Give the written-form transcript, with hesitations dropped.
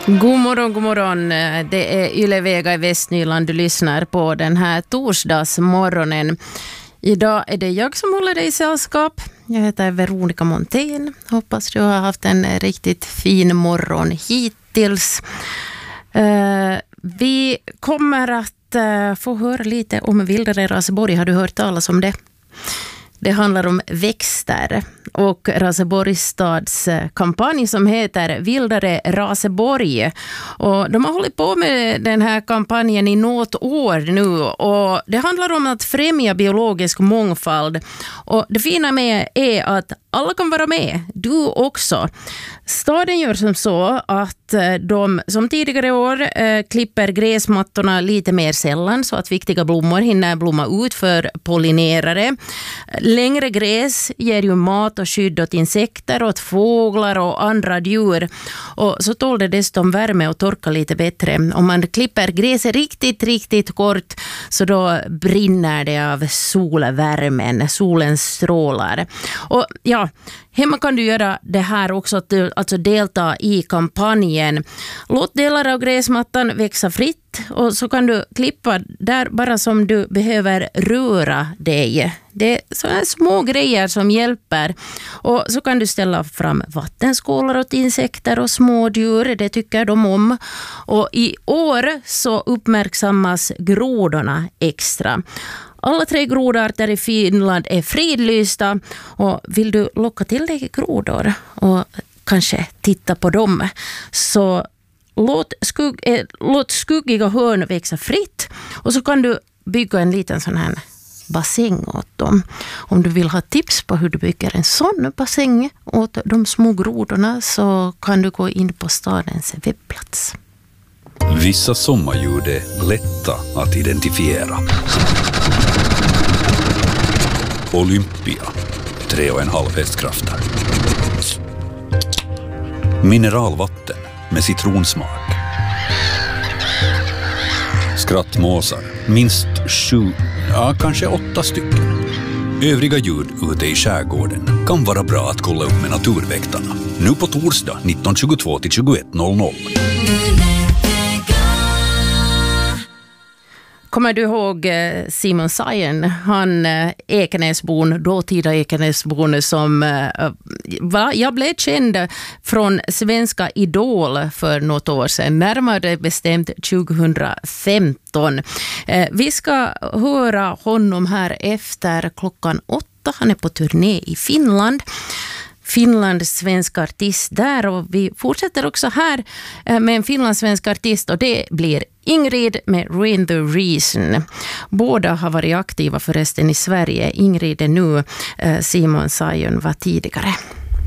God morgon. Det är Ylevega i Västnyland du lyssnar på den här torsdagsmorgonen. Idag är det jag som håller dig i sällskap. Jag heter Veronica Montén. Hoppas du har haft en riktigt fin morgon hittills. Vi kommer att få höra lite om Vildare Raseborg. Har du hört talas om det? Det handlar om växter och Raseborgs stads kampanj som heter Vildare Raseborg. Och de har hållit på med den här kampanjen i något år nu och det handlar om att främja biologisk mångfald. Och det fina med är att alla kan vara med, du också. Staden gör som så att de som tidigare år klipper gräsmattorna lite mer sällan så att viktiga blommor hinner blomma ut för pollinerare. Längre gräs ger ju mat och skydd åt insekter, åt fåglar och andra djur. Och så tål det dessutom värme och torka lite bättre. Om man klipper gräset riktigt kort så då brinner det av solvärmen, solens strålar. Och ja, hemma kan du göra det här också, alltså delta i kampanjen. Låt delar av gräsmattan växa fritt och så kan du klippa där bara som du behöver röra dig. Det är sådana små grejer som hjälper. Och så kan du ställa fram vattenskålar åt insekter och smådjur, det tycker de om. Och i år så uppmärksammas grodorna extra. Alla 3 grodarter i Finland är fridlysta och vill du locka till dig grodor och kanske titta på dem så låt skuggiga hörn växa fritt och så kan du bygga en liten sån här bassäng åt dem. Om du vill ha tips på hur du bygger en sån bassäng åt de små grodorna så kan du gå in på stadens webbplats. Vissa sommardjur är lätta att identifiera. Olympia, 3,5 hästkrafter. Mineralvatten med citronsmak. Skrattmåsar, minst 7, kanske 8 stycken. Övriga djur ute i skärgården kan vara bra att kolla upp med naturväktarna. Nu på torsdag 19.22 till 21.00. Kommer du ihåg Simon Sajen, han Ekenäsbon, dåtida Ekenäsbon som jag blev känd från Svenska Idol för något år sedan, närmare bestämt 2015. Vi ska höra honom här efter 8:00. Han är på turné i Finland. Finlands svenska artist där och vi fortsätter också här med en finlandssvensk artist och det blir Ingrid med Rain the Reason. Båda har varit aktiva förresten i Sverige. Ingrid är nu, Simon Sajen var tidigare.